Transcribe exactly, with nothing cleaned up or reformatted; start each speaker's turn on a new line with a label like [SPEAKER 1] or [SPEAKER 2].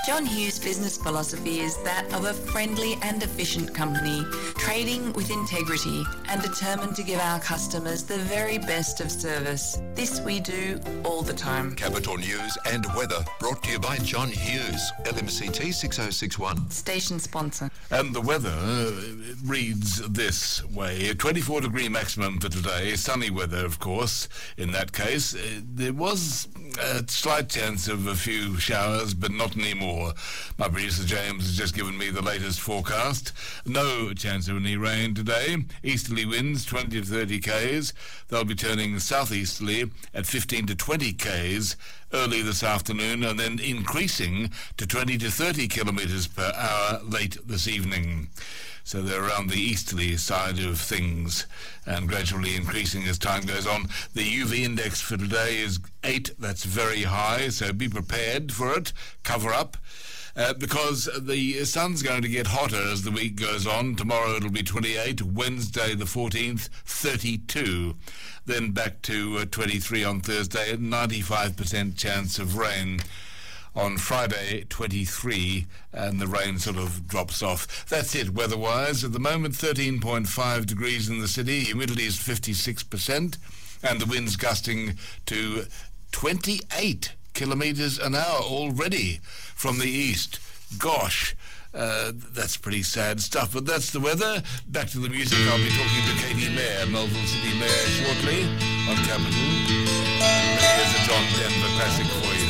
[SPEAKER 1] John Hughes' business philosophy is that of a friendly and efficient company, trading with integrity and determined to give our customers the very best of service. This we do all the time.
[SPEAKER 2] Capital News and weather brought to you by John Hughes, L M C T six oh six one.
[SPEAKER 1] Station sponsor.
[SPEAKER 3] And the weather uh, reads this way. A twenty-four degree maximum for today. Sunny weather, of course, in that case. Uh, there was a slight chance of a few showers, but not anymore. My producer James has just given me the latest forecast. No chance of any rain today. Easterly winds twenty to thirty k's. They'll be turning southeasterly at fifteen to twenty k's early this afternoon, and then increasing to twenty to thirty kilometres per hour late this evening. So they're around the easterly side of things and gradually increasing as time goes on. The U V index for today is eight. That's very high, so be prepared for it. Cover up. Uh, because the sun's going to get hotter as the week goes on. Tomorrow it'll be twenty-eight, Wednesday the fourteenth, thirty-two. Then back to uh, twenty-three on Thursday, ninety-five percent chance of rain. On Friday, twenty-three, and the rain sort of drops off. That's it weather-wise. At the moment, thirteen point five degrees in the city. Humidity is fifty-six percent, and the wind's gusting to twenty-eight kilometres an hour already from the east. Gosh, uh, that's pretty sad stuff. But that's the weather. Back to the music. I'll be talking to Katie Mayer, Melville City Mayor, shortly on Capital. Here's a John Denver classic for you.